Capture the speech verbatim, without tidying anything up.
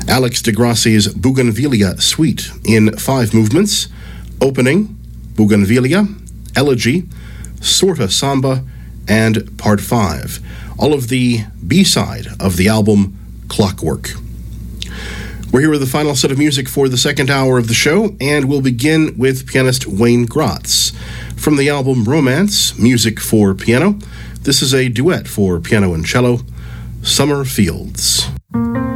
Alex Degrassi's Bougainvillea Suite in five movements. Opening, Bougainvillea, Elegy, Sorta Samba, and Part five. All of the B-side of the album Clockwork. We're here with the final set of music for the second hour of the show, and we'll begin with pianist Wayne Gratz. From the album Romance, Music for Piano, this is a duet for piano and cello, Summer Fields.